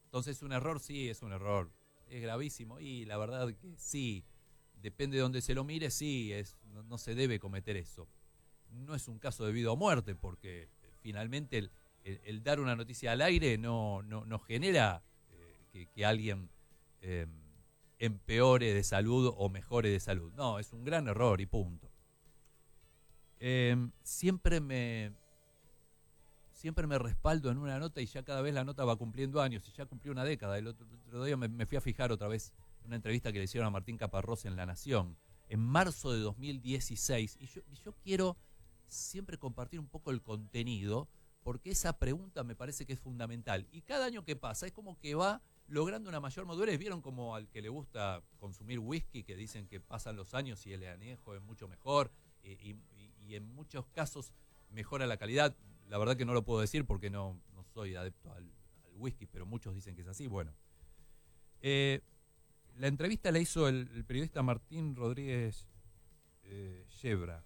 Entonces, un error sí es un error. Es gravísimo. Y la verdad que sí, depende de donde se lo mire, sí, no se debe cometer eso. No es un caso de vida o muerte, porque finalmente el dar una noticia al aire no genera que alguien eh, empeore de salud o mejore de salud. No, es un gran error y punto. Siempre me respaldo en una nota y ya cada vez la nota va cumpliendo años y ya cumplió una década. El otro día me fui a fijar otra vez en una entrevista que le hicieron a Martín Caparrós en La Nación, en marzo de 2016. Y yo quiero siempre compartir un poco el contenido, porque esa pregunta me parece que es fundamental. Y cada año que pasa es como que va logrando una mayor madurez. ¿Vieron como al que le gusta consumir whisky, que dicen que pasan los años y el añejo es mucho mejor y en muchos casos mejora la calidad? La verdad que no lo puedo decir porque no soy adepto al whisky, pero muchos dicen que es así. Bueno, la entrevista la hizo el periodista Martín Rodríguez Yebra.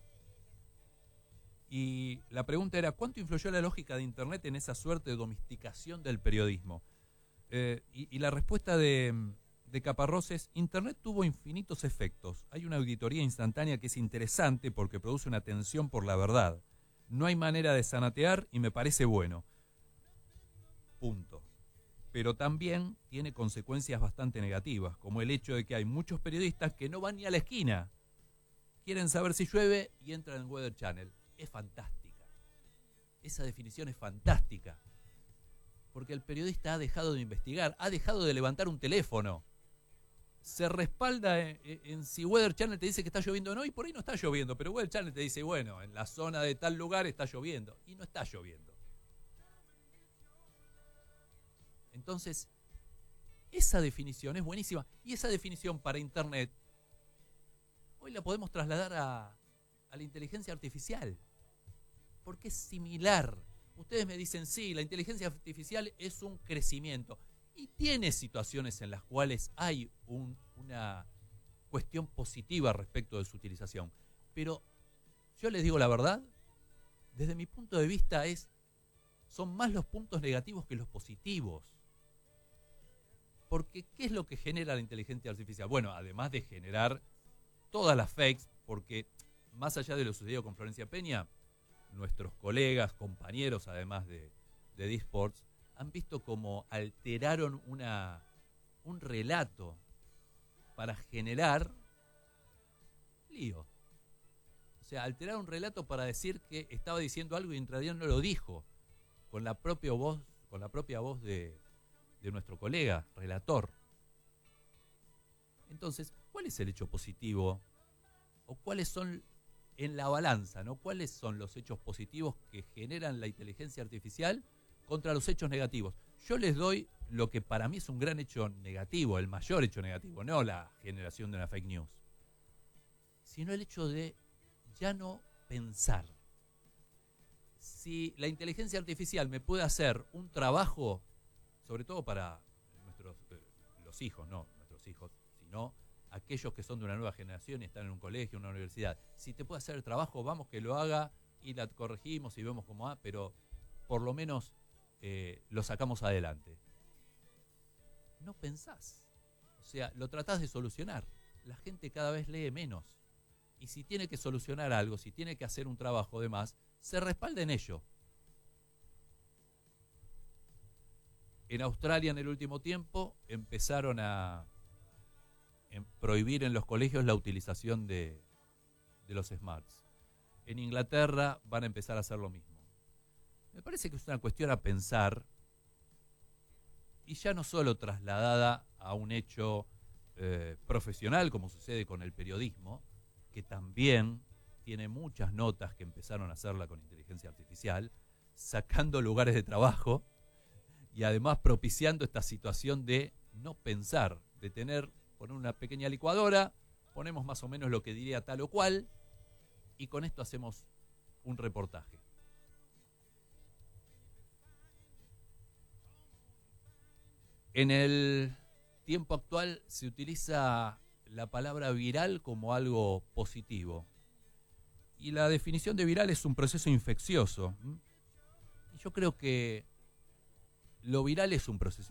Y la pregunta era, ¿cuánto influyó la lógica de Internet en esa suerte de domesticación del periodismo? Y la respuesta de Caparrós es, Internet tuvo infinitos efectos. Hay una auditoría instantánea que es interesante porque produce una tensión por la verdad. No hay manera de zanatear y me parece bueno. Punto. Pero también tiene consecuencias bastante negativas, como el hecho de que hay muchos periodistas que no van ni a la esquina. Quieren saber si llueve y entran en Weather Channel. Es fantástica. Esa definición es fantástica. Porque el periodista ha dejado de investigar, ha dejado de levantar un teléfono. Se respalda en si Weather Channel te dice que está lloviendo o no, y por ahí no está lloviendo, pero Weather Channel te dice, bueno, en la zona de tal lugar está lloviendo, y no está lloviendo. Entonces, esa definición es buenísima, y esa definición para Internet, hoy la podemos trasladar a la inteligencia artificial, porque es similar. Ustedes me dicen, sí, la inteligencia artificial es un crecimiento. Y tiene situaciones en las cuales hay una cuestión positiva respecto de su utilización. Pero yo les digo la verdad, desde mi punto de vista son más los puntos negativos que los positivos. Porque ¿qué es lo que genera la inteligencia artificial? Bueno, además de generar todas las fakes, porque más allá de lo sucedido con Florencia Peña, nuestros colegas, compañeros, además de eSports, han visto cómo alteraron un relato para generar lío. O sea, alterar un relato para decir que estaba diciendo algo y en realidad no lo dijo, con la propia voz de nuestro colega, relator. Entonces, ¿cuál es el hecho positivo? ¿O cuáles son en la balanza, ¿no? ¿Cuáles son los hechos positivos que generan la inteligencia artificial contra los hechos negativos? Yo les doy lo que para mí es un gran hecho negativo, el mayor hecho negativo, no la generación de una fake news, sino el hecho de ya no pensar. Si la inteligencia artificial me puede hacer un trabajo, sobre todo para los hijos, no nuestros hijos, sino aquellos que son de una nueva generación y están en un colegio, en una universidad, si te puede hacer el trabajo, vamos que lo haga y la corregimos y vemos cómo va, pero por lo menos lo sacamos adelante. No pensás. O sea, lo tratás de solucionar. La gente cada vez lee menos. Y si tiene que solucionar algo, si tiene que hacer un trabajo de más, se respalda en ello. En Australia, en el último tiempo, empezaron a prohibir en los colegios la utilización de los smarts. En Inglaterra van a empezar a hacer lo mismo. Me parece que es una cuestión a pensar y ya no solo trasladada a un hecho profesional, como sucede con el periodismo, que también tiene muchas notas que empezaron a hacerla con inteligencia artificial, sacando lugares de trabajo y además propiciando esta situación de no pensar, de poner una pequeña licuadora, ponemos más o menos lo que diría tal o cual, y con esto hacemos un reportaje. En el tiempo actual se utiliza la palabra viral como algo positivo. Y la definición de viral es un proceso infeccioso. Y yo creo que lo viral es un proceso